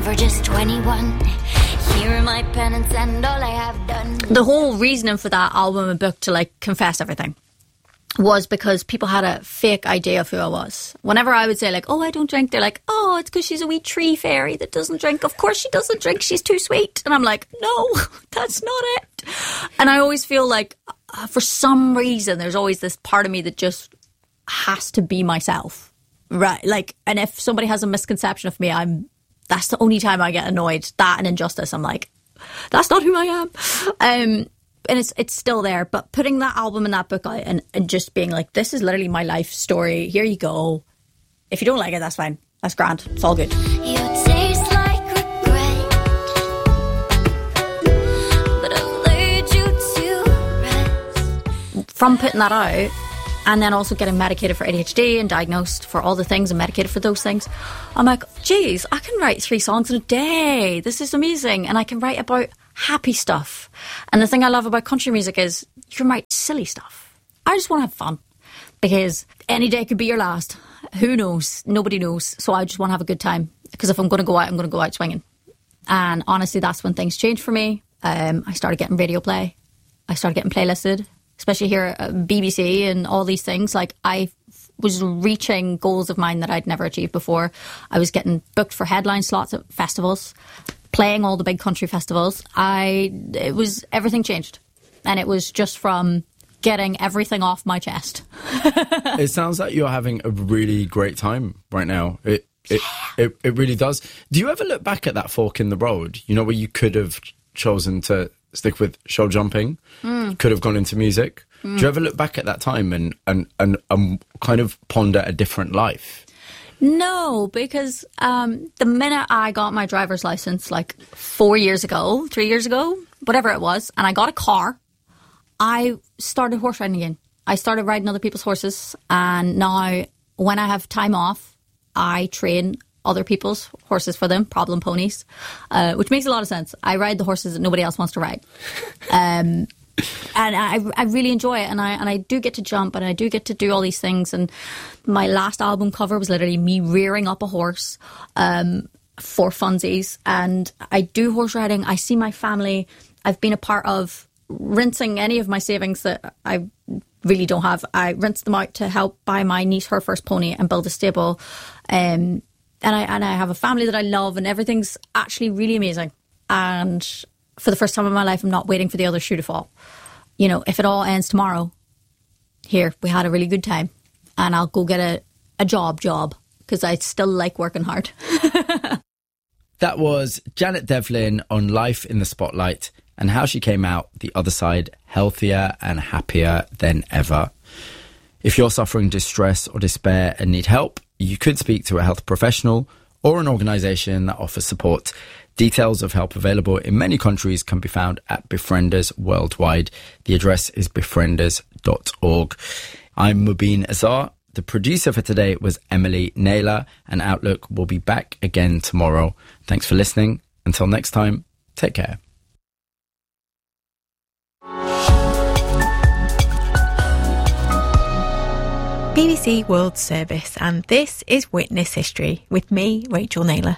For just 21, here are my penance and all I have done. The whole reasoning for that album and book to like confess everything was because people had a fake idea of who I was. Whenever I would say like, oh, I don't drink, they're like, oh, it's because she's a wee tree fairy that doesn't drink. Of course she doesn't drink, she's too sweet. And I'm like, no, that's not it. And I always feel like for some reason there's always this part of me that just has to be myself, right? Like, and if somebody has a misconception of me, that's the only time I get annoyed. That and Injustice, I'm like, that's not who I am. And it's still there, but putting that album and that book out and just being like, this is literally my life story, here you go. If you don't like it, that's fine, that's grand, it's all good. You taste like regret, but I've laid you to rest. From putting that out and then also getting medicated for ADHD and diagnosed for all the things and medicated for those things, I'm like, geez, I can write 3 songs in a day, this is amazing. And I can write about happy stuff. And the thing I love about country music is you can write silly stuff. I just want to have fun because any day could be your last. Who knows? Nobody knows. So I just want to have a good time because if I'm going to go out, I'm going to go out swinging. And honestly, that's when things changed for me. I started getting radio play. I started getting playlisted, especially here at BBC and all these things. Like I was reaching goals of mine that I'd never achieved before. I was getting booked for headline slots at festivals, playing all the big country festivals. Everything changed. And it was just from getting everything off my chest. It sounds like you're having a really great time right now. It really does. Do you ever look back at that fork in the road, you know, where you could have chosen to stick with show jumping, could have gone into music? Do you ever look back at that time and kind of ponder a different life? No, because the minute I got my driver's license, like 3 years ago, whatever it was, and I got a car, I started horse riding again. I started riding other people's horses, and now when I have time off, I train other people's horses for them, problem ponies, which makes a lot of sense. I ride the horses that nobody else wants to ride. And I really enjoy it, and I do get to jump, and I do get to do all these things. And my last album cover was literally me rearing up a horse for funsies. And I do horse riding. I see my family. I've been a part of rinsing any of my savings that I really don't have. I rinse them out to help buy my niece her first pony and build a stable. And I have a family that I love, and everything's actually really amazing. And for the first time in my life, I'm not waiting for the other shoe to fall. You know, if it all ends tomorrow, here, we had a really good time, and I'll go get a job, because I still like working hard. That was Janet Devlin on Life in the Spotlight and how she came out the other side healthier and happier than ever. If you're suffering distress or despair and need help, you could speak to a health professional or an organisation that offers support. Details of help available in many countries can be found at Befrienders Worldwide. The address is befrienders.org. I'm Mubin Azar. The producer for today was Emily Naylor, and Outlook will be back again tomorrow. Thanks for listening. Until next time, take care. BBC World Service, and this is Witness History with me, Rachel Naylor.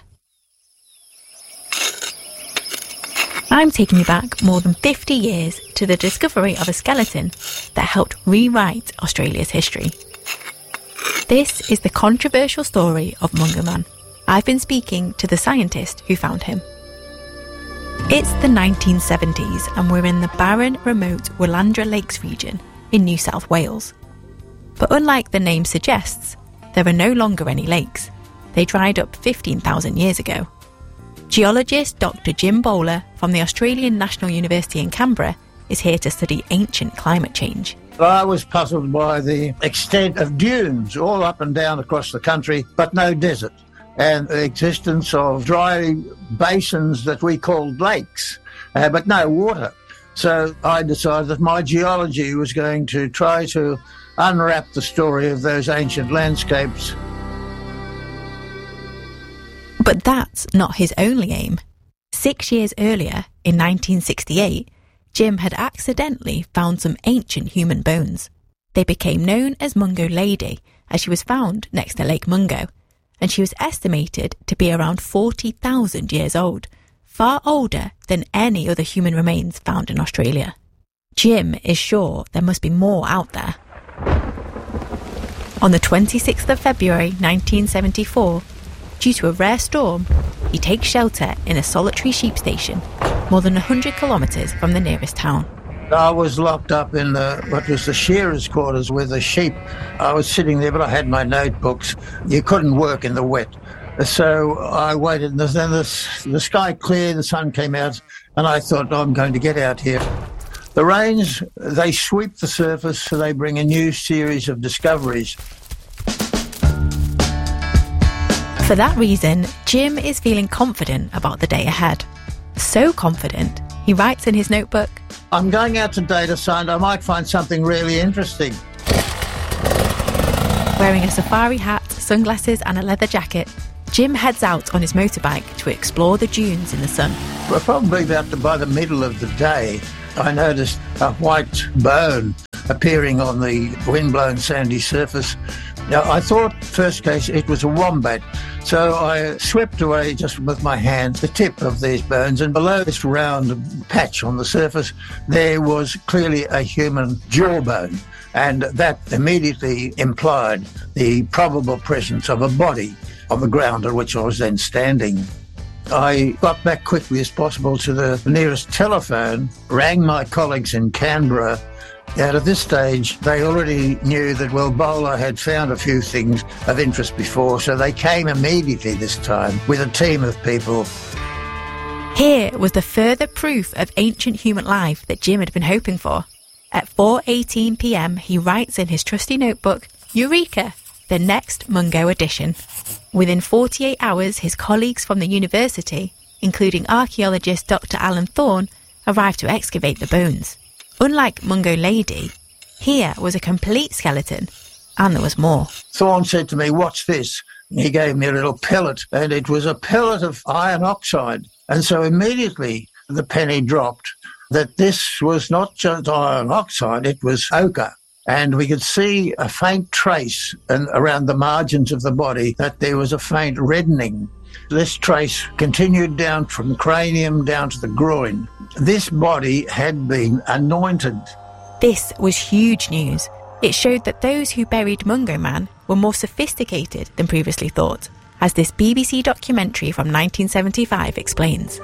I'm taking you back more than 50 years to the discovery of a skeleton that helped rewrite Australia's history. This is the controversial story of Mungo Man. I've been speaking to the scientist who found him. It's the 1970s and we're in the barren, remote Willandra Lakes region in New South Wales. But unlike the name suggests, there are no longer any lakes. They dried up 15,000 years ago. Geologist Dr. Jim Bowler from the Australian National University in Canberra is here to study ancient climate change. I was puzzled by the extent of dunes all up and down across the country, but no desert, and the existence of dry basins that we called lakes, but no water. So I decided that my geology was going to try to unwrap the story of those ancient landscapes. But that's not his only aim. 6 years earlier, in 1968, Jim had accidentally found some ancient human bones. They became known as Mungo Lady, as she was found next to Lake Mungo, and she was estimated to be around 40,000 years old, far older than any other human remains found in Australia. Jim is sure there must be more out there. On the 26th of February 1974, due to a rare storm, he takes shelter in a solitary sheep station more than 100 kilometres from the nearest town. I was locked up in what was the shearers' quarters with the sheep. I was sitting there, but I had my notebooks. You couldn't work in the wet. So I waited, and then the sky cleared, the sun came out, and I thought, I'm going to get out here. The rains, they sweep the surface, so they bring a new series of discoveries. For that reason, Jim is feeling confident about the day ahead. So confident, he writes in his notebook, I'm going out today to find I might find something really interesting. Wearing a safari hat, sunglasses and a leather jacket, Jim heads out on his motorbike to explore the dunes in the sun. Well, probably by the middle of the day, I noticed a white bone appearing on the wind-blown sandy surface. Now, I thought, first case, it was a wombat. So I swept away just with my hands the tip of these bones, and below this round patch on the surface, there was clearly a human jawbone. And that immediately implied the probable presence of a body on the ground on which I was then standing. I got back quickly as possible to the nearest telephone, rang my colleagues in Canberra. And at this stage, they already knew that, well, Bowler had found a few things of interest before, so they came immediately this time with a team of people. Here was the further proof of ancient human life that Jim had been hoping for. At 4:18 p.m, he writes in his trusty notebook, Eureka! The next Mungo edition. Within 48 hours, his colleagues from the university, including archaeologist Dr. Alan Thorne, arrived to excavate the bones. Unlike Mungo Lady, here was a complete skeleton, and there was more. Thorne said to me, what's this? He gave me a little pellet, and it was a pellet of iron oxide. And so immediately the penny dropped that this was not just iron oxide, it was ochre. And we could see a faint trace around the margins of the body that there was a faint reddening. This trace continued down from the cranium down to the groin. This body had been anointed. This was huge news. It showed that those who buried Mungo Man were more sophisticated than previously thought, as this BBC documentary from 1975 explains.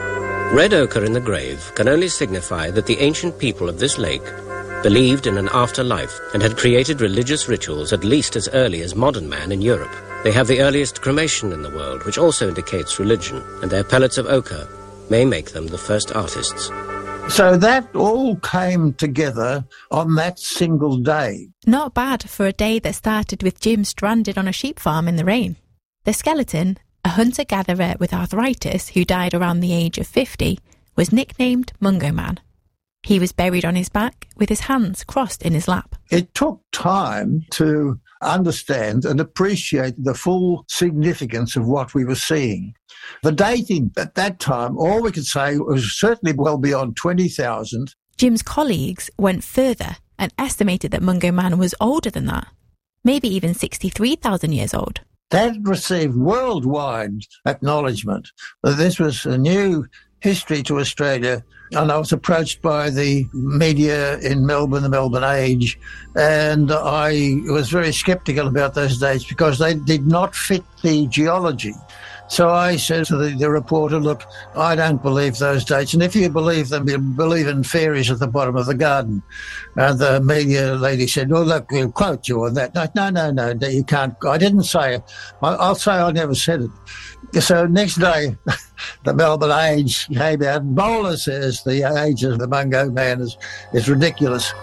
Red ochre in the grave can only signify that the ancient people of this lake believed in an afterlife and had created religious rituals at least as early as modern man in Europe. They have the earliest cremation in the world, which also indicates religion, and their pellets of ochre may make them the first artists. So that all came together on that single day. Not bad for a day that started with Jim stranded on a sheep farm in the rain. The skeleton, a hunter-gatherer with arthritis who died around the age of 50, was nicknamed Mungo Man. He was buried on his back with his hands crossed in his lap. It took time to understand and appreciate the full significance of what we were seeing. The dating at that time, all we could say was certainly well beyond 20,000. Jim's colleagues went further and estimated that Mungo Man was older than that, maybe even 63,000 years old. That received worldwide acknowledgement. This was a new history to Australia, and I was approached by the media in Melbourne, the Melbourne Age, and I was very sceptical about those dates because they did not fit the geology. So I said to the reporter, look, I don't believe those dates, and if you believe them, you believe in fairies at the bottom of the garden. And the media lady said, well, look, we'll quote you on that. No, you can't. I didn't say it. I'll say I never said it. So next day, the Melbourne Age came out, and Bowler says the age of the Mungo Man is ridiculous.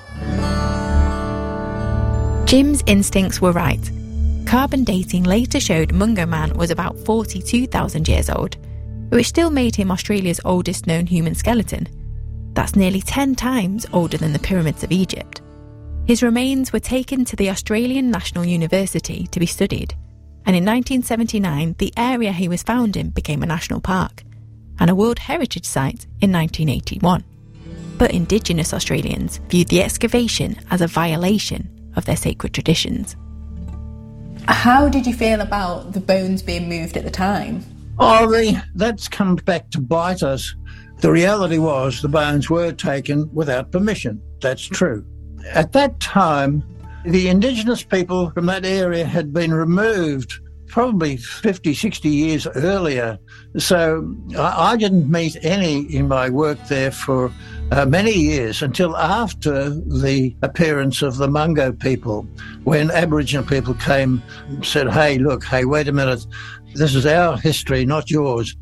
Jim's instincts were right. Carbon dating later showed Mungo Man was about 42,000 years old, which still made him Australia's oldest known human skeleton. That's nearly 10 times older than the pyramids of Egypt. His remains were taken to the Australian National University to be studied, and in 1979 the area he was found in became a national park and a World Heritage Site in 1981. But Indigenous Australians viewed the excavation as a violation of their sacred traditions. How did you feel about the bones being moved at the time? That's come back to bite us. The reality was the bones were taken without permission. That's true. At that time, the Indigenous people from that area had been removed probably 50, 60 years earlier. So I didn't meet any in my work there for many years until after the appearance of the Mungo people, when Aboriginal people came and said, hey, wait a minute, this is our history, not yours.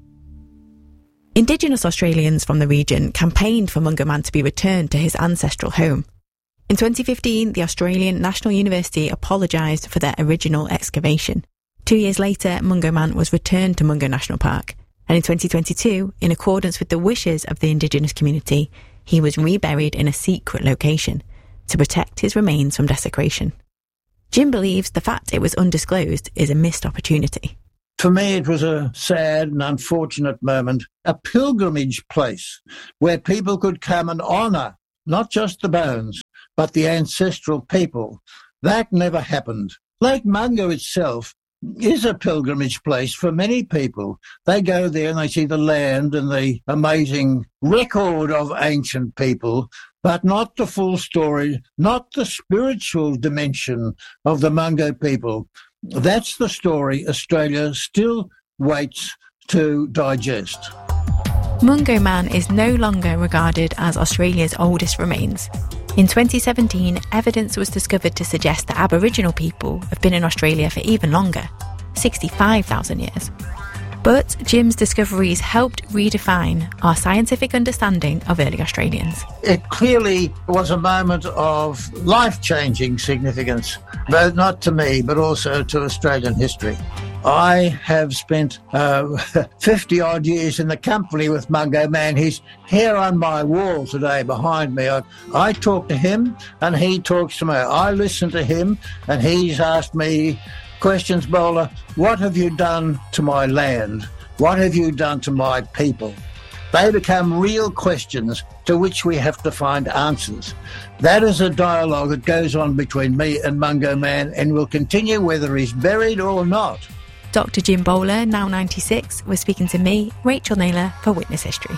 Indigenous Australians from the region campaigned for Mungo Man to be returned to his ancestral home. In 2015, the Australian National University apologised for their original excavation. 2 years later, Mungo Man was returned to Mungo National Park. And in 2022, in accordance with the wishes of the Indigenous community, he was reburied in a secret location to protect his remains from desecration. Jim believes the fact it was undisclosed is a missed opportunity. For me, it was a sad and unfortunate moment, a pilgrimage place where people could come and honour not just the bones, but the ancestral people. That never happened. Lake Mungo itself is a pilgrimage place for many people. They go there and they see the land and the amazing record of ancient people, but not the full story, not the spiritual dimension of the Mungo people. That's the story Australia still waits to digest. Mungo Man is no longer regarded as Australia's oldest remains. In 2017, evidence was discovered to suggest that Aboriginal people have been in Australia for even longer, 65,000 years. But Jim's discoveries helped redefine our scientific understanding of early Australians. It clearly was a moment of life-changing significance, but not to me, but also to Australian history. I have spent 50-odd years in the company with Mungo Man. He's here on my wall today behind me. I talk to him and he talks to me. I listen to him and he's asked me questions, Bowler. What have you done to my land? What have you done to my people? They become real questions to which we have to find answers. That is a dialogue that goes on between me and Mungo Man and will continue whether he's buried or not. Dr. Jim Bowler, now 96, was speaking to me, Rachel Naylor, for Witness History.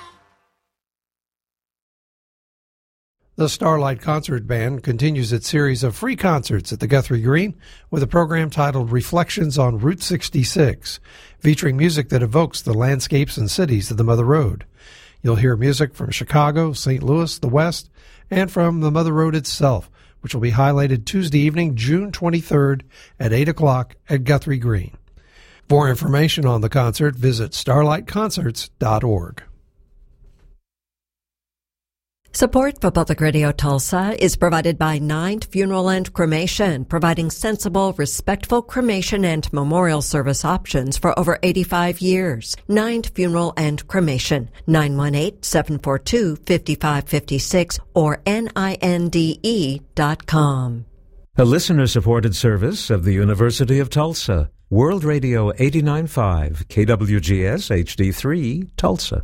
The Starlight Concert Band continues its series of free concerts at the Guthrie Green with a program titled Reflections on Route 66, featuring music that evokes the landscapes and cities of the Mother Road. You'll hear music from Chicago, St. Louis, the West, and from the Mother Road itself, which will be highlighted Tuesday evening, June 23rd at 8 o'clock at Guthrie Green. For information on the concert, visit starlightconcerts.org. Support for Public Radio Tulsa is provided by Ninth Funeral and Cremation, providing sensible, respectful cremation and memorial service options for over 85 years. Ninth Funeral and Cremation, 918-742-5556 or NINDE.com. A listener-supported service of the University of Tulsa. World Radio 89.5, KWGS HD3, Tulsa.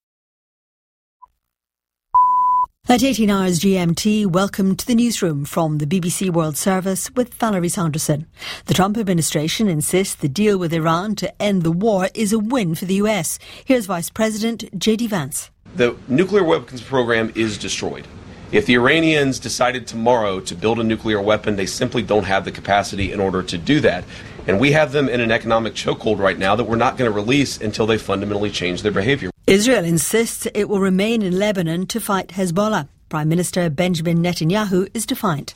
At 18 hours GMT, welcome to the newsroom from the BBC World Service with Valerie Sanderson. The Trump administration insists the deal with Iran to end the war is a win for the US. Here's Vice President J.D. Vance. The nuclear weapons program is destroyed. If the Iranians decided tomorrow to build a nuclear weapon, they simply don't have the capacity in order to do that. And we have them in an economic chokehold right now that we're not going to release until they fundamentally change their behavior. Israel insists it will remain in Lebanon to fight Hezbollah. Prime Minister Benjamin Netanyahu is defiant.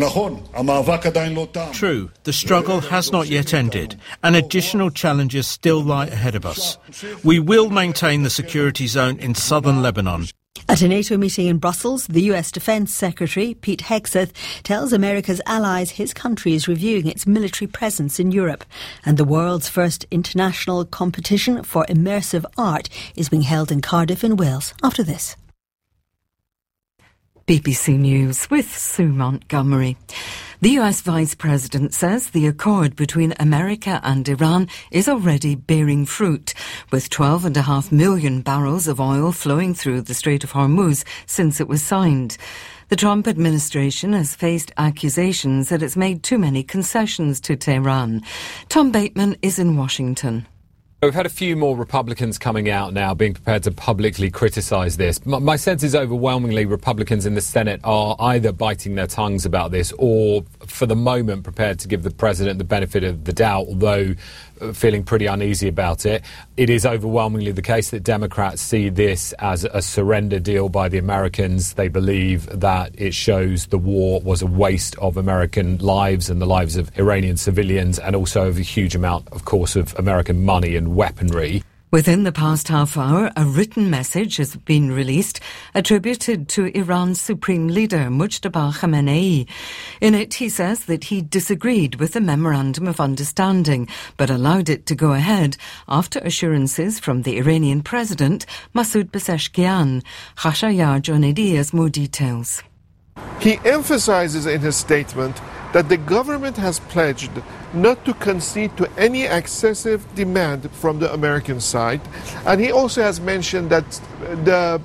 True, the struggle has not yet ended, and additional challenges still lie ahead of us. We will maintain the security zone in southern Lebanon. At a NATO meeting in Brussels, the US Defence Secretary, Pete Hegseth, tells America's allies his country is reviewing its military presence in Europe. And the world's first international competition for immersive art is being held in Cardiff in Wales. After this. BBC News with Sue Montgomery. The US Vice President says the accord between America and Iran is already bearing fruit, with 12.5 million barrels of oil flowing through the Strait of Hormuz since it was signed. The Trump administration has faced accusations that it's made too many concessions to Tehran. Tom Bateman is in Washington. We've had a few more Republicans coming out now being prepared to publicly criticise this. My sense is overwhelmingly Republicans in the Senate are either biting their tongues about this or, for the moment, prepared to give the president the benefit of the doubt, although feeling pretty uneasy about it. It is overwhelmingly the case that Democrats see this as a surrender deal by the Americans. They believe that it shows the war was a waste of American lives and the lives of Iranian civilians, and also of a huge amount, of course, of American money and weaponry. Within the past half hour, a written message has been released attributed to Iran's Supreme Leader, Mujtaba Khamenei. In it, he says that he disagreed with the Memorandum of Understanding, but allowed it to go ahead after assurances from the Iranian President, Masoud Pezeshkian. Khashayar Jonedi has more details. He emphasizes in his statement that the government has pledged not to concede to any excessive demand from the American side. And he also has mentioned that the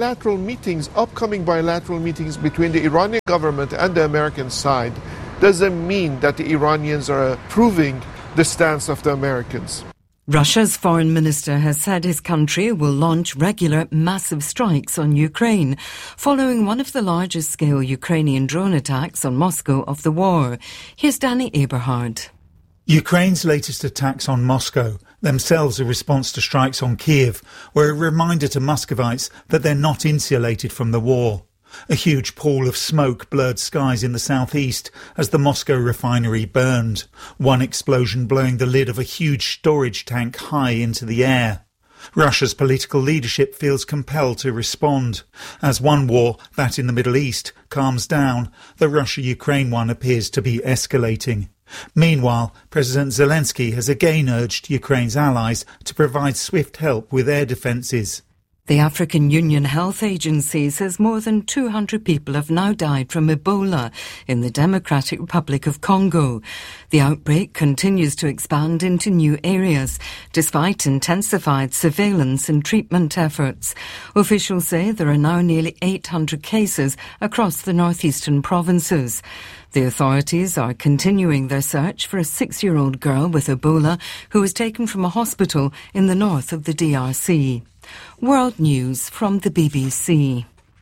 upcoming bilateral meetings between the Iranian government and the American side doesn't mean that the Iranians are approving the stance of the Americans. Russia's foreign minister has said his country will launch regular massive strikes on Ukraine, following one of the largest scale Ukrainian drone attacks on Moscow of the war. Here's Danny Eberhard. Ukraine's latest attacks on Moscow, themselves a response to strikes on Kiev, were a reminder to Muscovites that they're not insulated from the war. A huge pool of smoke blurred skies in the southeast as the Moscow refinery burned, one explosion blowing the lid of a huge storage tank high into the air. Russia's political leadership feels compelled to respond. As one war, that in the Middle East, calms down, the Russia-Ukraine one appears to be escalating. Meanwhile, President Zelensky has again urged Ukraine's allies to provide swift help with air defences. The African Union Health Agency says more than 200 people have now died from Ebola in the Democratic Republic of Congo. The outbreak continues to expand into new areas, despite intensified surveillance and treatment efforts. Officials say there are now nearly 800 cases across the northeastern provinces. The authorities are continuing their search for a 6-year-old girl with Ebola who was taken from a hospital in the north of the DRC. World News from the BBC.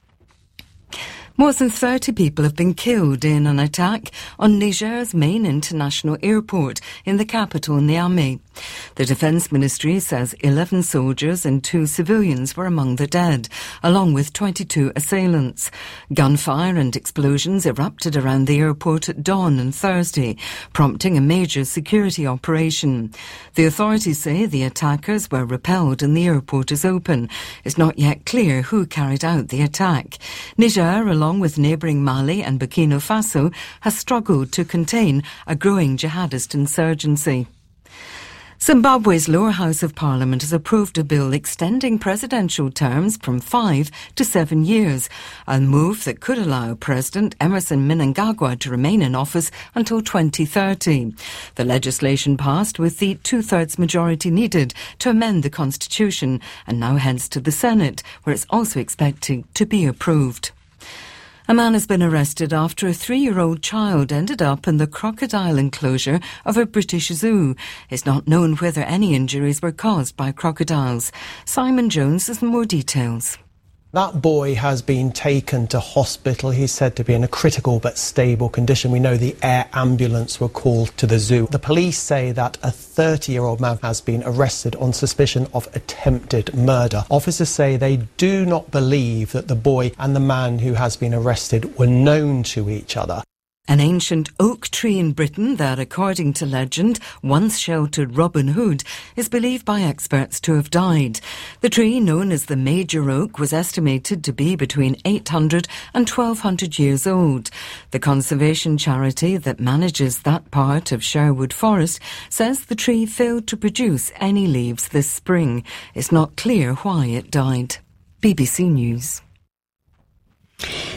More than 30 people have been killed in an attack on Niger's main international airport in the capital, Niamey. The Defence Ministry says 11 soldiers and 2 civilians were among the dead, along with 22 assailants. Gunfire and explosions erupted around the airport at dawn on Thursday, prompting a major security operation. The authorities say the attackers were repelled and the airport is open. It's not yet clear who carried out the attack. Niger, along with neighbouring Mali and Burkina Faso, has struggled to contain a growing jihadist insurgency. Zimbabwe's lower house of parliament has approved a bill extending presidential terms from 5 to 7 years, a move that could allow President Emmerson Mnangagwa to remain in office until 2030. The legislation passed with the 2/3 majority needed to amend the constitution and now heads to the Senate, where it's also expected to be approved. A man has been arrested after a 3-year-old child ended up in the crocodile enclosure of a British zoo. It's not known whether any injuries were caused by crocodiles. Simon Jones has more details. That boy has been taken to hospital. He's said to be in a critical but stable condition. We know the air ambulance were called to the zoo. The police say that a 30-year-old man has been arrested on suspicion of attempted murder. Officers say they do not believe that the boy and the man who has been arrested were known to each other. An ancient oak tree in Britain that, according to legend, once sheltered Robin Hood, is believed by experts to have died. The tree, known as the Major Oak, was estimated to be between 800 and 1200 years old. The conservation charity that manages that part of Sherwood Forest says the tree failed to produce any leaves this spring. It's not clear why it died. BBC News.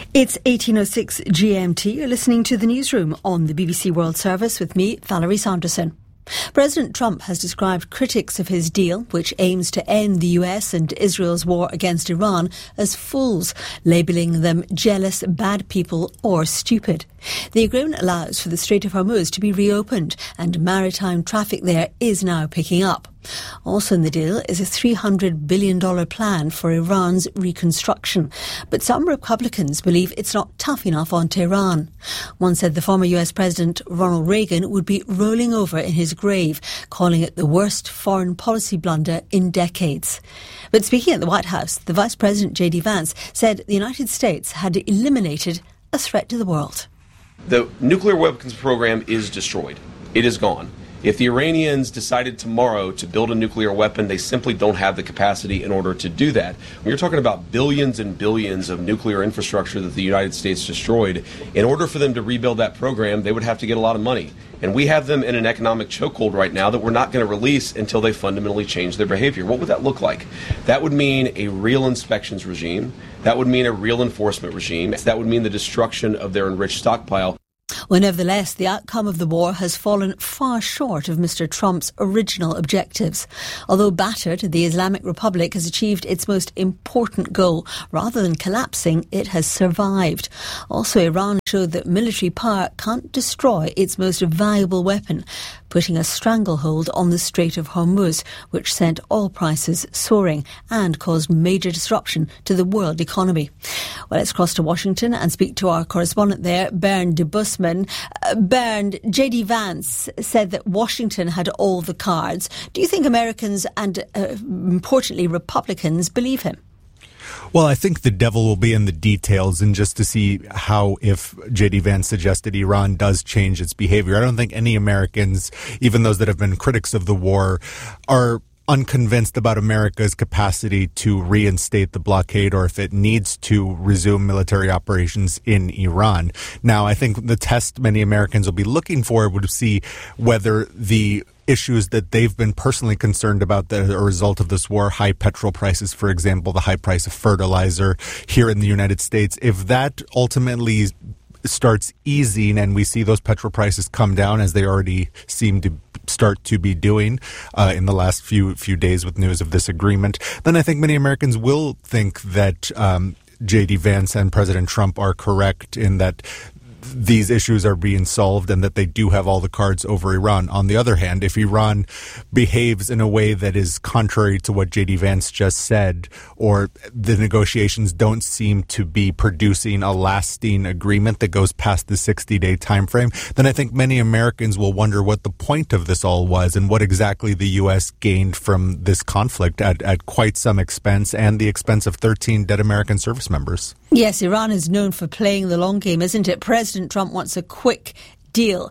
It's 18:06 GMT. You're listening to the newsroom on the BBC World Service with me, Valerie Sanderson. President Trump has described critics of his deal, which aims to end the US and Israel's war against Iran, as fools, labelling them jealous, bad people or stupid. The agreement allows for the Strait of Hormuz to be reopened, and maritime traffic there is now picking up. Also in the deal is a $300 billion plan for Iran's reconstruction. But some Republicans believe it's not tough enough on Tehran. One said the former US President Ronald Reagan would be rolling over in his grave, calling it the worst foreign policy blunder in decades. But speaking at the White House, the Vice President J.D. Vance said the United States had eliminated a threat to the world. The nuclear weapons program is destroyed. It is gone. If the Iranians decided tomorrow to build a nuclear weapon, they simply don't have the capacity in order to do that. When you're talking about billions and billions of nuclear infrastructure that the United States destroyed, in order for them to rebuild that program, they would have to get a lot of money. And we have them in an economic chokehold right now that we're not going to release until they fundamentally change their behavior. What would that look like? That would mean a real inspections regime. That would mean a real enforcement regime. That would mean the destruction of their enriched stockpile. Well, nevertheless, the outcome of the war has fallen far short of Mr. Trump's original objectives. Although battered, the Islamic Republic has achieved its most important goal. Rather than collapsing, it has survived. Also, Iran showed that military power can't destroy its most valuable weapon, putting a stranglehold on the Strait of Hormuz, which sent oil prices soaring and caused major disruption to the world economy. Well, let's cross to Washington and speak to our correspondent there, Bernd de Busman. Bernd, J.D. Vance said that Washington had all the cards. Do you think Americans and, importantly, Republicans believe him? Well, I think the devil will be in the details, and just to see how, if J.D. Vance suggested Iran does change its behavior. I don't think any Americans, even those that have been critics of the war, are unconvinced about America's capacity to reinstate the blockade or if it needs to resume military operations in Iran. Now, I think the test many Americans will be looking for would see whether the issues that they've been personally concerned about that are a result of this war, high petrol prices, for example, the high price of fertilizer here in the United States, if that ultimately starts easing and we see those petrol prices come down as they already seem to start to be doing in the last few days with news of this agreement, then I think many Americans will think that J.D. Vance and President Trump are correct in that these issues are being solved and that they do have all the cards over Iran. On the other hand, if Iran behaves in a way that is contrary to what J.D. Vance just said, or the negotiations don't seem to be producing a lasting agreement that goes past the 60-day time frame, then I think many Americans will wonder what the point of this all was and what exactly the U.S. gained from this conflict at quite some expense and the expense of 13 dead American service members. Yes, Iran is known for playing the long game, isn't it? President Trump wants a quick deal.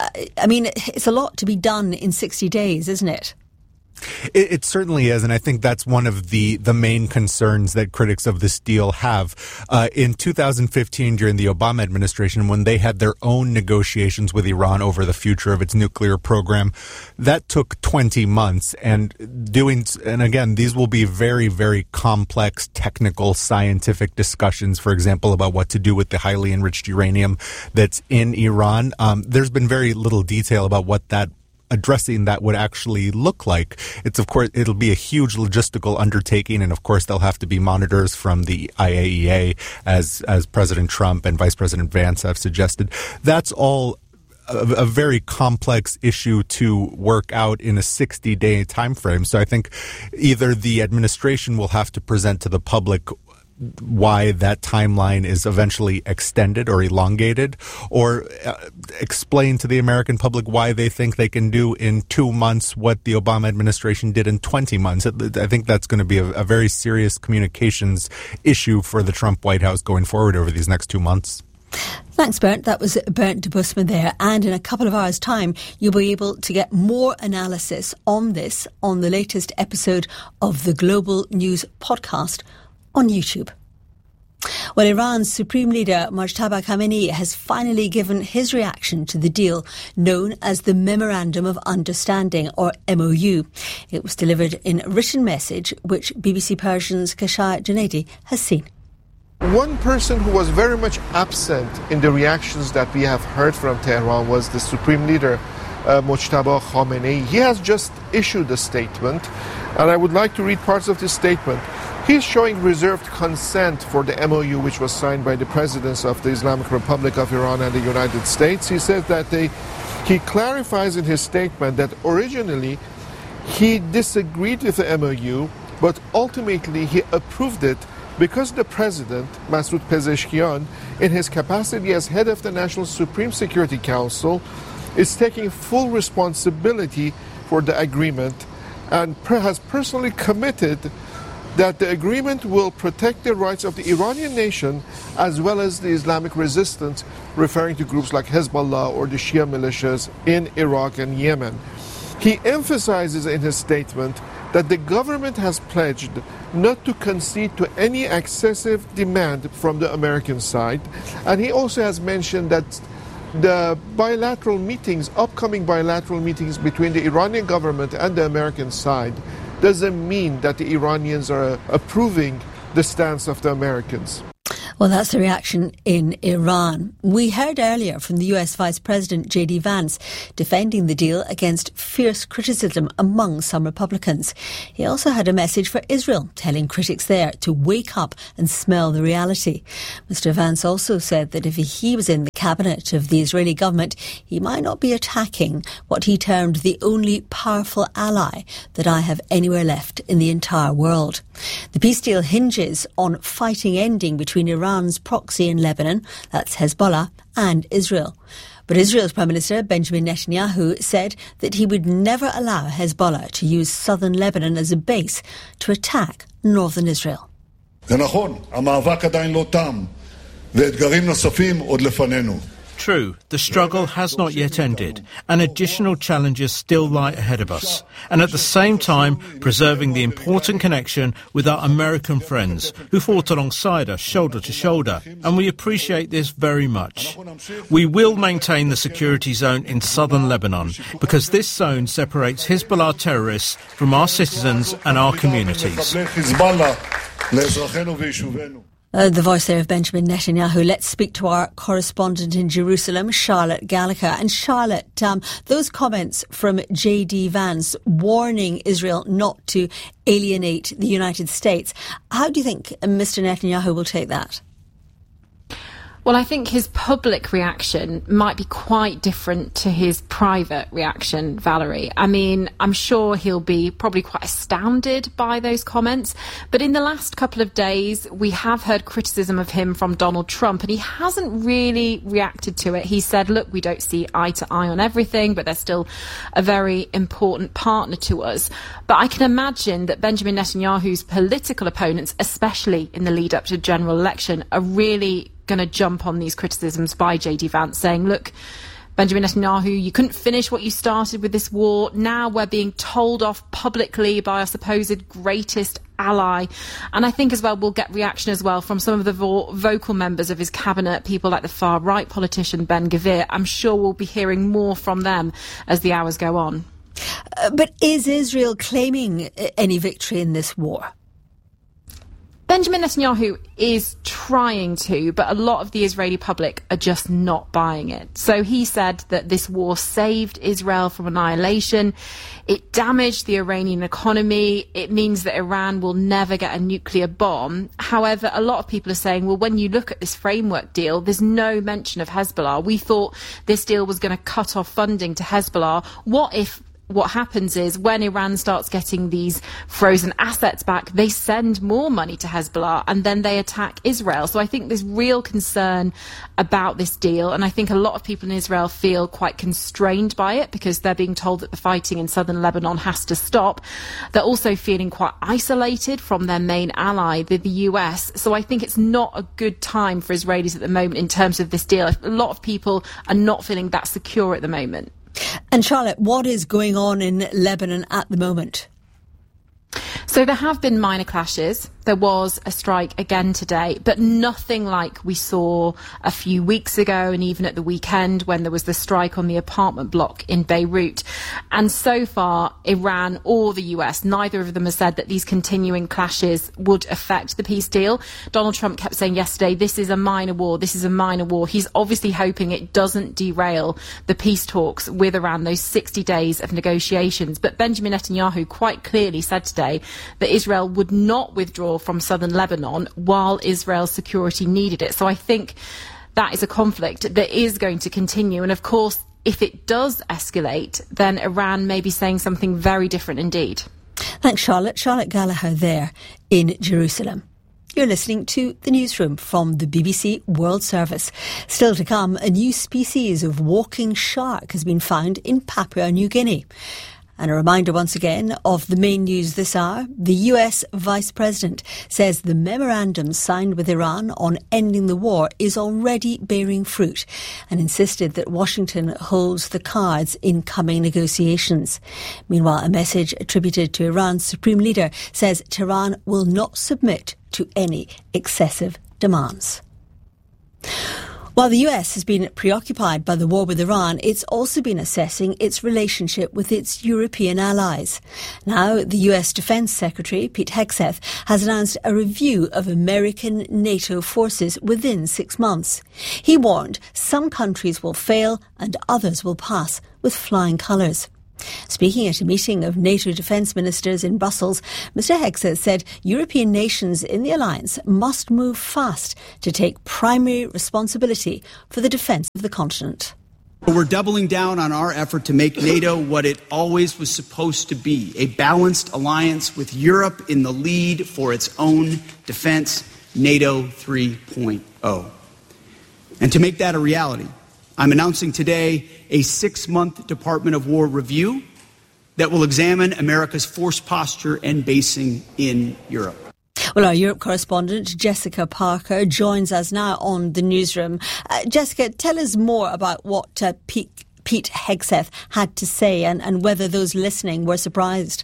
I mean, it's a lot to be done in 60 days, isn't it? It certainly is, and I think that's one of the main concerns that critics of this deal have. In 2015, during the Obama administration, when they had their own negotiations with Iran over the future of its nuclear program, that took 20 months. And again, these will be very, very complex, technical, scientific discussions, for example, about what to do with the highly enriched uranium that's in Iran. There's been very little detail about what addressing that would actually look like. It'll be a huge logistical undertaking, and of course there'll have to be monitors from the IAEA, as President Trump and Vice President Vance have suggested. That's all a very complex issue to work out in a 60-day time frame. So I think either the administration will have to present to the public why that timeline is eventually extended or elongated, or explain to the American public why they think they can do in 2 months what the Obama administration did in 20 months. I think that's going to be a very serious communications issue for the Trump White House going forward over these next 2 months. Thanks, Bernd. That was Bernd de Busman there. And in a couple of hours' time, you'll be able to get more analysis on this on the latest episode of the Global News podcast on YouTube. Well, Iran's Supreme Leader Mojtaba Khamenei has finally given his reaction to the deal known as the Memorandum of Understanding, or MOU. It was delivered in a written message, which BBC Persian's Kashai Janedi has seen. One person who was very much absent in the reactions that we have heard from Tehran was the Supreme Leader, Mojtaba Khamenei. He has just issued a statement, and I would like to read parts of this statement. He's showing reserved consent for the MOU which was signed by the presidents of the Islamic Republic of Iran and the United States. He says that he clarifies in his statement that originally he disagreed with the MOU, but ultimately he approved it because the president, Masoud Pezeshkian, in his capacity as head of the National Supreme Security Council, is taking full responsibility for the agreement and has personally committed that the agreement will protect the rights of the Iranian nation as well as the Islamic resistance, referring to groups like Hezbollah or the Shia militias in Iraq and Yemen. He emphasizes in his statement that the government has pledged not to concede to any excessive demand from the American side, and he also has mentioned that the bilateral meetings, upcoming bilateral meetings between the Iranian government and the American side doesn't mean that the Iranians are approving the stance of the Americans. Well, that's the reaction in Iran. We heard earlier from the US Vice President J.D. Vance defending the deal against fierce criticism among some Republicans. He also had a message for Israel, telling critics there to wake up and smell the reality. Mr. Vance also said that if he was in the cabinet of the Israeli government, he might not be attacking what he termed the only powerful ally that I have anywhere left in the entire world. The peace deal hinges on fighting ending between Iran's proxy in Lebanon, that's Hezbollah, and Israel. But Israel's Prime Minister Benjamin Netanyahu said that he would never allow Hezbollah to use southern Lebanon as a base to attack northern Israel. זה נכון, המאבק עדיין לא תם, ואתגרים נוספים עוד לפנינו. True, the struggle has not yet ended, and additional challenges still lie ahead of us. And at the same time, preserving the important connection with our American friends who fought alongside us shoulder to shoulder, and we appreciate this very much. We will maintain the security zone in southern Lebanon because this zone separates Hezbollah terrorists from our citizens and our communities. The voice there of Benjamin Netanyahu. Let's speak to our correspondent in Jerusalem, Charlotte Gallagher. And Charlotte, those comments from J.D. Vance warning Israel not to alienate the United States, how do you think Mr. Netanyahu will take that? Well, I think his public reaction might be quite different to his private reaction, Valerie. I mean, I'm sure he'll be probably quite astounded by those comments. But in the last couple of days, we have heard criticism of him from Donald Trump, and he hasn't really reacted to it. He said, look, we don't see eye to eye on everything, but they're still a very important partner to us. But I can imagine that Benjamin Netanyahu's political opponents, especially in the lead up to the general election, are really going to jump on these criticisms by J.D. Vance, saying, look, Benjamin Netanyahu, you couldn't finish what you started with this war. Now we're being told off publicly by our supposed greatest ally. And I think as well we'll get reaction as well from some of the vocal members of his cabinet, people like the far-right politician Ben Gvir. I'm sure we'll be hearing more from them as the hours go on. But is Israel claiming any victory in this war? Benjamin Netanyahu is trying to, but a lot of the Israeli public are just not buying it. So he said that this war saved Israel from annihilation. It damaged the Iranian economy. It means that Iran will never get a nuclear bomb. However, a lot of people are saying, well, when you look at this framework deal, there's no mention of Hezbollah. We thought this deal was going to cut off funding to Hezbollah. What happens is when Iran starts getting these frozen assets back, they send more money to Hezbollah and then they attack Israel. So I think there's real concern about this deal. And I think a lot of people in Israel feel quite constrained by it because they're being told that the fighting in southern Lebanon has to stop. They're also feeling quite isolated from their main ally, the US. So I think it's not a good time for Israelis at the moment in terms of this deal. A lot of people are not feeling that secure at the moment. And Charlotte, what is going on in Lebanon at the moment? So there have been minor clashes. there was a strike again today, but nothing like we saw a few weeks ago and even at the weekend when there was the strike on the apartment block in Beirut. And so far, Iran or the US, neither of them has said that these continuing clashes would affect the peace deal. Donald Trump kept saying yesterday, this is a minor war, this is a minor war. He's obviously hoping it doesn't derail the peace talks with Iran, those 60 days of negotiations. But Benjamin Netanyahu quite clearly said today that Israel would not withdraw from southern Lebanon while Israel's security needed it. So I think that is a conflict that is going to continue. And of course, if it does escalate, then Iran may be saying something very different indeed. Thanks, Charlotte. Charlotte Gallagher there in Jerusalem. You're listening to The Newsroom from the BBC World Service. Still to come, a new species of walking shark has been found in Papua New Guinea. And a reminder once again of the main news this hour. The US Vice President says the memorandum signed with Iran on ending the war is already bearing fruit and insisted that Washington holds the cards in coming negotiations. Meanwhile, a message attributed to Iran's supreme leader says Tehran will not submit to any excessive demands. While the US has been preoccupied by the war with Iran, it's also been assessing its relationship with its European allies. Now, the US Defense Secretary, Pete Hegseth, has announced a review of American NATO forces within 6 months. He warned some countries will fail and others will pass with flying colours. Speaking at a meeting of NATO defence ministers in Brussels, Mr Hegseth said European nations in the alliance must move fast to take primary responsibility for the defence of the continent. We're doubling down on our effort to make NATO what it always was supposed to be, a balanced alliance with Europe in the lead for its own defence, NATO 3.0. And to make that a reality, I'm announcing today a 6-month Department of War review that will examine America's force posture and basing in Europe. Well, our Europe correspondent, Jessica Parker, joins us now on the newsroom. Jessica, tell us more about what Pete Hegseth had to say and whether those listening were surprised.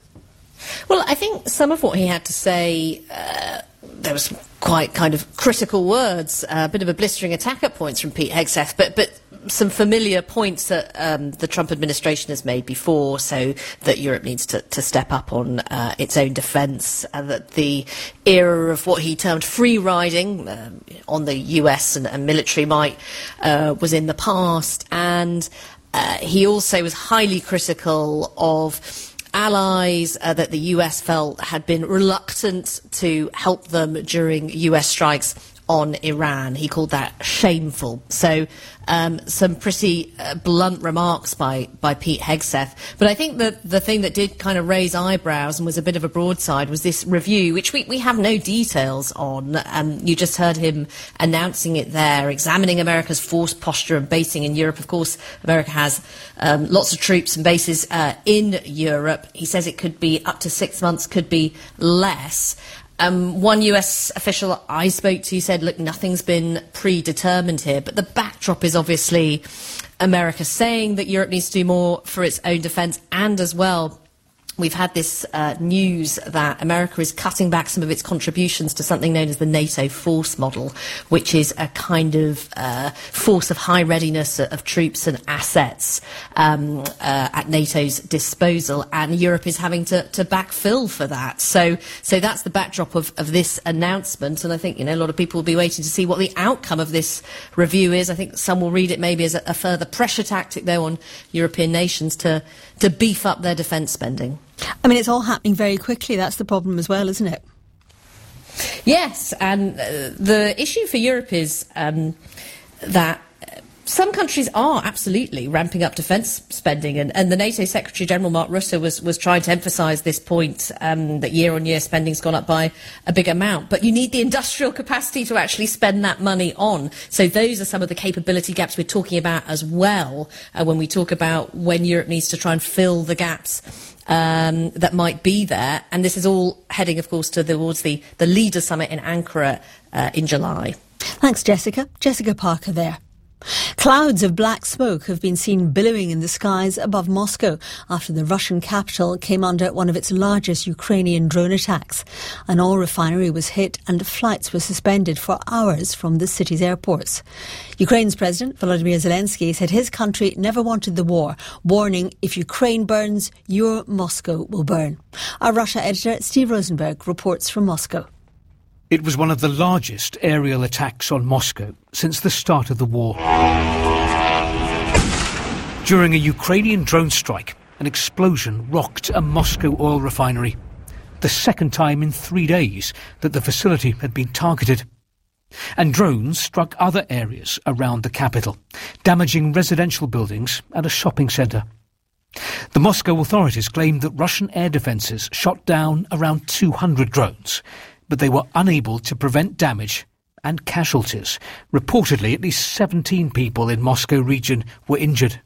Well, I think some of what he had to say, there was quite kind of critical words, a bit of a blistering attack at points from Pete Hegseth, but some familiar points that the Trump administration has made before, so that Europe needs to step up on its own defence, that the era of what he termed free riding on the US and military might was in the past, and he also was highly critical of allies that the US felt had been reluctant to help them during US strikes on Iran. He called that shameful. So some pretty blunt remarks by Pete Hegseth. But I think that the thing that did kind of raise eyebrows and was a bit of a broadside was this review, which we have no details on. You just heard him announcing it there, examining America's force posture and basing in Europe. Of course, America has lots of troops and bases in Europe. He says it could be up to 6 months, could be less. One US official I spoke to said, look, nothing's been predetermined here, but the backdrop is obviously America saying that Europe needs to do more for its own defence, and as well, we've had this news that America is cutting back some of its contributions to something known as the NATO force model, which is a kind of force of high readiness of troops and assets at NATO's disposal, and Europe is having to backfill for that. So that's the backdrop of this announcement, and I think a lot of people will be waiting to see what the outcome of this review is. I think some will read it maybe as a further pressure tactic, though, on European nations to beef up their defence spending. I mean, it's all happening very quickly. That's the problem as well, isn't it? Yes, and the issue for Europe is that some countries are absolutely ramping up defence spending, and the NATO Secretary-General Mark Rutte was trying to emphasise this point, that year-on-year spending's gone up by a big amount. But you need the industrial capacity to actually spend that money on. So those are some of the capability gaps we're talking about as well, when we talk about when Europe needs to try and fill the gaps that might be there. And this is all heading, of course, towards the Leaders Summit in Ankara in July. Thanks, Jessica. Jessica Parker there. Clouds of black smoke have been seen billowing in the skies above Moscow after the Russian capital came under one of its largest Ukrainian drone attacks. An oil refinery was hit and flights were suspended for hours from the city's airports. Ukraine's President Volodymyr Zelensky said his country never wanted the war, warning if Ukraine burns, your Moscow will burn. Our Russia editor Steve Rosenberg reports from Moscow. It was one of the largest aerial attacks on Moscow since the start of the war. During a Ukrainian drone strike, an explosion rocked a Moscow oil refinery. The second time in 3 days that the facility had been targeted. And drones struck other areas around the capital, damaging residential buildings and a shopping centre. The Moscow authorities claimed that Russian air defences shot down around 200 drones, but they were unable to prevent damage and casualties. Reportedly, at least 17 people in Moscow region were injured.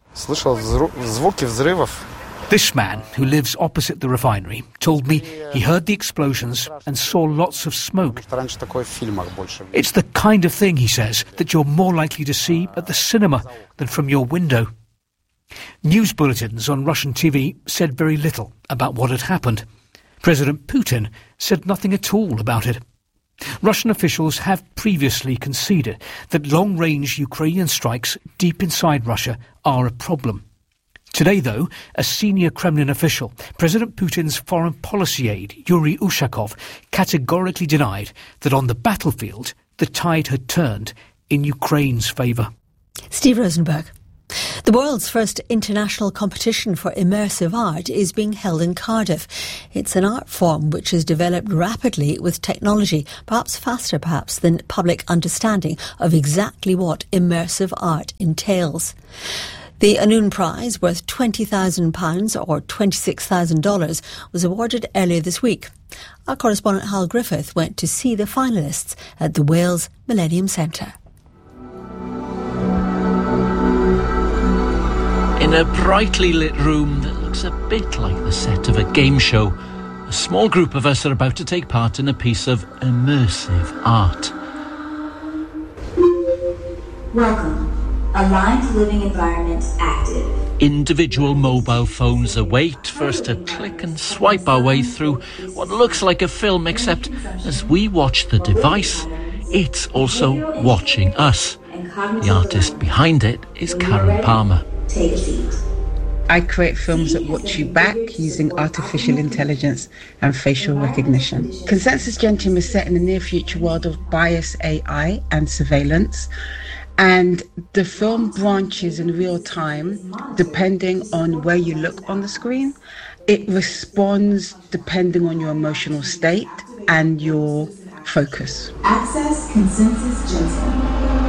This man, who lives opposite the refinery, told me he heard the explosions and saw lots of smoke. It's the kind of thing, he says, that you're more likely to see at the cinema than from your window. News bulletins on Russian TV said very little about what had happened. President Putin said nothing at all about it. Russian officials have previously conceded that long-range Ukrainian strikes deep inside Russia are a problem. Today, though, a senior Kremlin official, President Putin's foreign policy aide, Yuri Ushakov, categorically denied that on the battlefield the tide had turned in Ukraine's favour. Steve Rosenberg. The world's first international competition for immersive art is being held in Cardiff. It's an art form which has developed rapidly with technology, perhaps faster than public understanding of exactly what immersive art entails. The Anun Prize, worth £20,000 or $26,000, was awarded earlier this week. Our correspondent Hal Griffith went to see the finalists at the Wales Millennium Centre. In a brightly lit room that looks a bit like the set of a game show, a small group of us are about to take part in a piece of immersive art. Welcome. Aligned living environment active. Individual mobile phones await for us to click and swipe our way through what looks like a film, except as we watch the device, it's also watching us. The artist behind it is Karen Palmer. Take a seat. I create films that watch you back using artificial intelligence and facial recognition. Consensus Gentium is set in the near future world of bias AI and surveillance. And the film branches in real time depending on where you look on the screen. It responds depending on your emotional state and your focus. Access Consensus Gentium.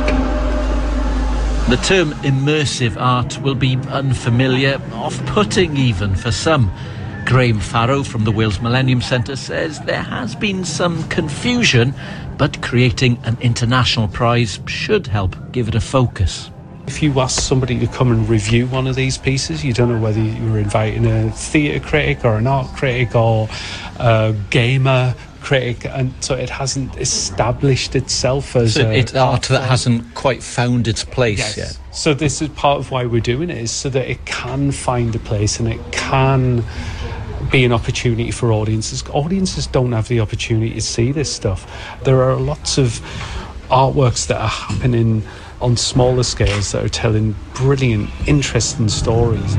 The term immersive art will be unfamiliar, off-putting even for some. Graham Farrow from the Wales Millennium Centre says there has been some confusion, but creating an international prize should help give it a focus. If you ask somebody to come and review one of these pieces, you don't know whether you were inviting a theatre critic or an art critic or a gamer critic, and so it hasn't established itself as it's art that hasn't quite found its place yet. So this is part of why we're doing it, is so that it can find a place and it can be an opportunity for audiences. Audiences don't have the opportunity to see this stuff. There are lots of artworks that are happening on smaller scales that are telling brilliant, interesting stories.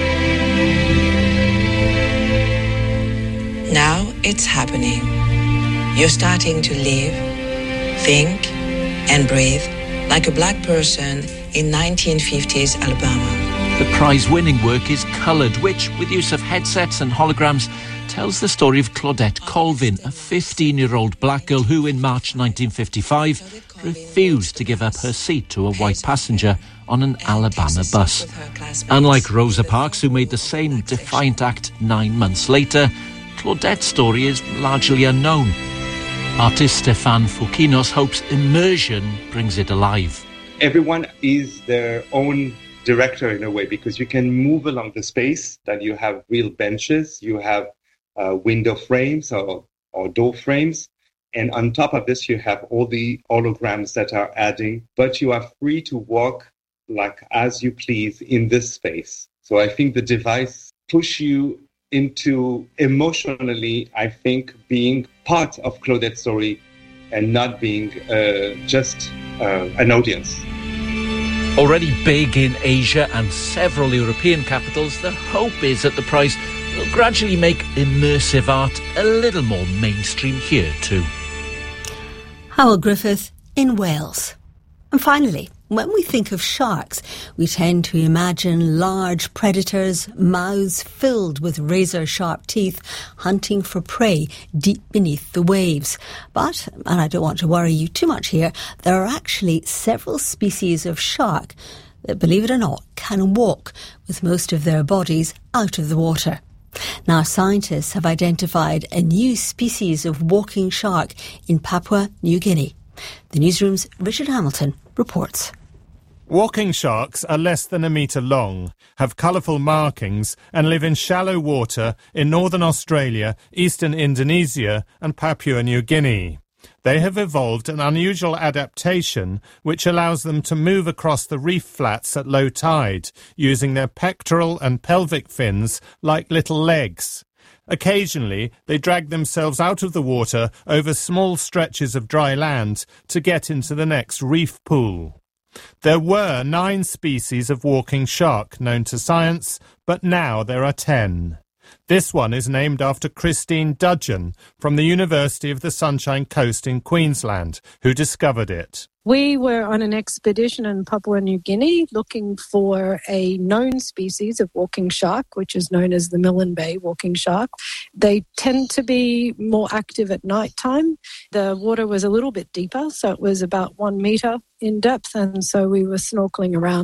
Now it's happening. You're starting to live, think, and breathe like a black person in 1950s Alabama. The prize-winning work is coloured, which, with use of headsets and holograms, tells the story of Claudette Colvin, a 15-year-old black girl who, in March 1955, refused to give up her seat to a white passenger on an Alabama bus. Unlike Rosa Parks, who made the same defiant act 9 months later, Claudette's story is largely unknown. Artist Stefan Foukinos hopes immersion brings it alive. Everyone is their own director in a way, because you can move along the space, that you have real benches, you have window frames or door frames, and on top of this you have all the holograms that are adding, but you are free to walk like as you please in this space. So I think the device push you into emotionally, I think, being part of Claudette's story and not being just an audience. Already big in Asia and several European capitals, the hope is that the prize will gradually make immersive art a little more mainstream here too. Howell Griffith in Wales. And finally, when we think of sharks, we tend to imagine large predators, mouths filled with razor-sharp teeth, hunting for prey deep beneath the waves. But, and I don't want to worry you too much here, there are actually several species of shark that, believe it or not, can walk with most of their bodies out of the water. Now, scientists have identified a new species of walking shark in Papua New Guinea. The newsroom's Richard Hamilton reports. Walking sharks are less than a metre long, have colourful markings and live in shallow water in northern Australia, eastern Indonesia and Papua New Guinea. They have evolved an unusual adaptation which allows them to move across the reef flats at low tide, using their pectoral and pelvic fins like little legs. Occasionally, they drag themselves out of the water over small stretches of dry land to get into the next reef pool. There were 9 species of walking shark known to science, but now there are 10. This one is named after Christine Dudgeon from the University of the Sunshine Coast in Queensland, who discovered it. We were on an expedition in Papua New Guinea looking for a known species of walking shark, which is known as the Milne Bay walking shark. They tend to be more active at night time. The water was a little bit deeper, so it was about 1 metre in depth, and so we were snorkeling around